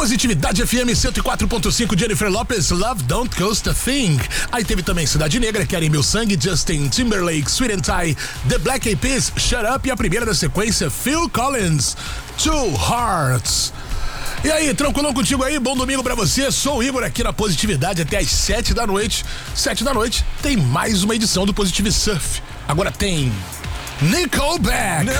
Positividade FM 104.5, Jennifer Lopez, Love Don't Cost a Thing. Aí teve também Cidade Negra, Querem Meu Sangue, Justin Timberlake, Sweet and Tie, The Black Eyed Peas, Shut Up, e a primeira da sequência, Phil Collins, Two Hearts. E aí, tranquilão contigo aí? Bom domingo pra você, sou o Igor aqui na Positividade até às 7 da noite. 7 da noite tem mais uma edição do Positive Surf. Agora tem Nickelback.